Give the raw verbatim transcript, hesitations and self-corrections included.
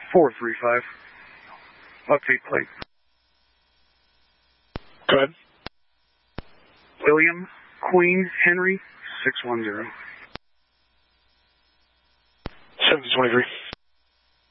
four three five. Update plate. Go ahead. William Queen Henry six one zero. seventeen twenty-three.